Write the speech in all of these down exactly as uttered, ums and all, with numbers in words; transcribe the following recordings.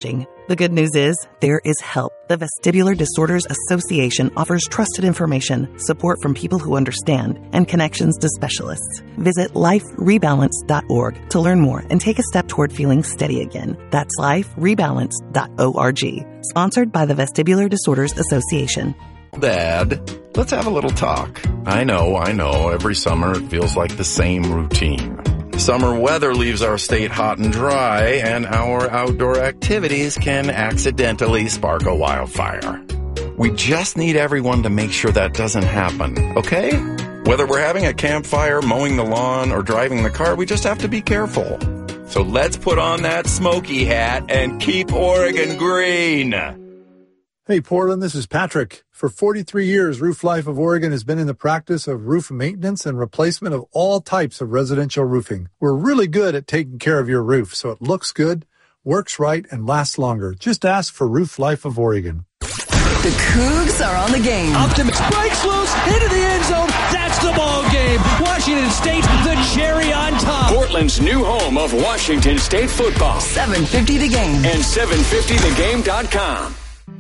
exhausting. The good news is there is help. The Vestibular Disorders Association offers trusted information, support from people who understand, and connections to specialists. Visit life rebalance dot org to learn more and take a step toward feeling steady again. That's life rebalance dot org. Sponsored by the Vestibular Disorders Association. Dad, let's have a little talk. I know, I know, every summer it feels like the same routine. Summer weather leaves our state hot and dry, and our outdoor activities can accidentally spark a wildfire. We just need everyone to make sure that doesn't happen, okay? Whether we're having a campfire, mowing the lawn, or driving the car, we just have to be careful. So let's put on that smoky hat and keep Oregon green. Hey, Portland, this is Patrick. For forty-three years, Roof Life of Oregon has been in the practice of roof maintenance and replacement of all types of residential roofing. We're really good at taking care of your roof so it looks good, works right, and lasts longer. Just ask for Roof Life of Oregon. The Cougs are on the game. Optimus breaks loose into the end zone. That's the ball game. Washington State, the cherry on top. Portland's new home of Washington State football. seven fifty The Game. And seven fifty the game dot com.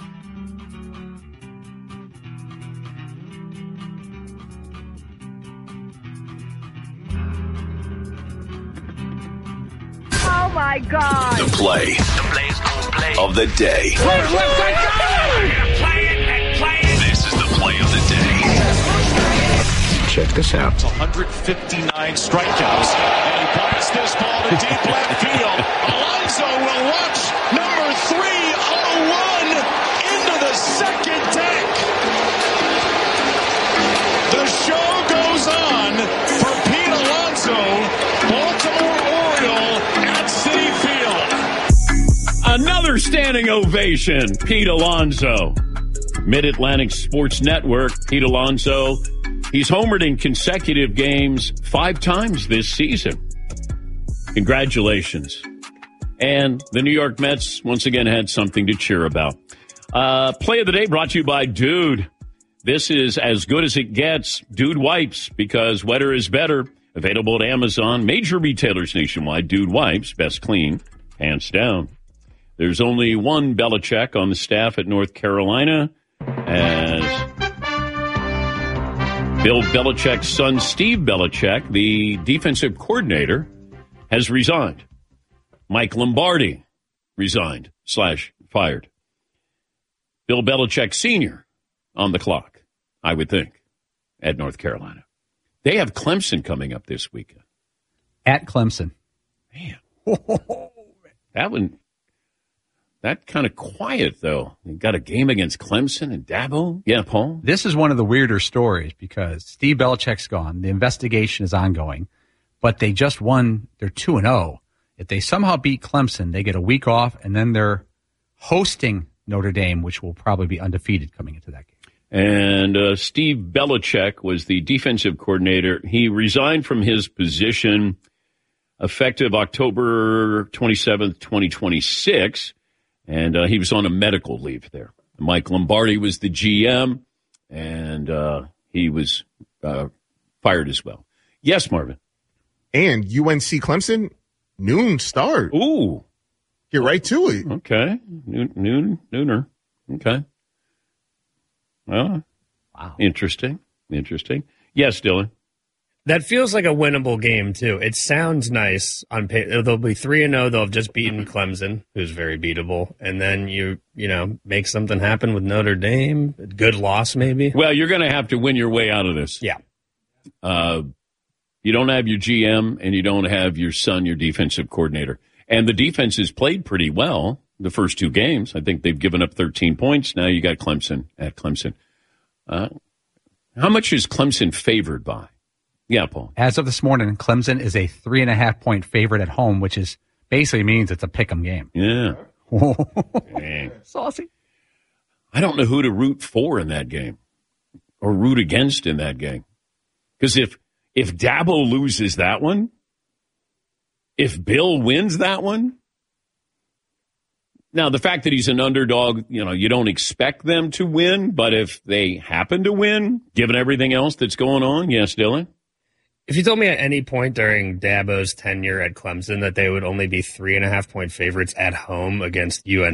Oh, my God. The play, the play's gonna play of the day. Play, play, play, play it and play it. This is the play of the day. Check this out. It's one hundred fifty-nine strikeouts. And he pops this ball to deep left field. Alonso will watch number three oh one into the second deck. The show goes on for Pete Alonso, Baltimore Oriole at Citi Field. Another standing ovation, Pete Alonso. Mid-Atlantic Sports Network, Pete Alonso. He's homered in consecutive games five times this season. Congratulations. And the New York Mets once again had something to cheer about. Uh, play of the day brought to you by Dude. This is as good as it gets. Dude wipes, because wetter is better. Available at Amazon, major retailers nationwide. Dude wipes, best clean, hands down. There's only one Belichick on the staff at North Carolina, as Bill Belichick's son, Steve Belichick, the defensive coordinator, has resigned. Mike Lombardi resigned slash fired. Bill Belichick Senior on the clock, I would think, at North Carolina. They have Clemson coming up this weekend. At Clemson. Man. that one, that kind of quiet, though. You got a game against Clemson and Dabo? Yeah, Paul? This is one of the weirder stories because Steve Belichick's gone. The investigation is ongoing, but they just won. They're two and oh. If they somehow beat Clemson, they get a week off, and then they're hosting Notre Dame, which will probably be undefeated coming into that game. And uh, Steve Belichick was the defensive coordinator. He resigned from his position effective October twenty-seventh, twenty twenty-six, and uh, he was on a medical leave there. Mike Lombardi was the G M, and uh, he was uh, fired as well. Yes, Marvin. And U N C Clemson, noon start. Ooh. Get right to it. Okay. Noon, noon nooner. Okay. Well, wow. Interesting. Interesting. Yes, Dylan. That feels like a winnable game, too. It sounds nice on paper. They'll be three and oh. They'll have just beaten Clemson, who's very beatable. And then you, you know, make something happen with Notre Dame. Good loss, maybe. Well, you're going to have to win your way out of this. Yeah. Uh, you don't have your G M, and you don't have your son, your defensive coordinator. And the defense has played pretty well the first two games. I think they've given up thirteen points. Now you got Clemson at Clemson. Uh, how much is Clemson favored by? Yeah, Paul. As of this morning, Clemson is a three and a half point favorite at home, which is basically means it's a pick'em game. Yeah. Saucy. I don't know who to root for in that game or root against in that game. Because if, if Dabo loses that one, if Bill wins that one, now the fact that he's an underdog, you know, you don't expect them to win, but if they happen to win, given everything else that's going on, yes, Dylan? If you told me at any point during Dabo's tenure at Clemson that they would only be three and a half point favorites at home against U N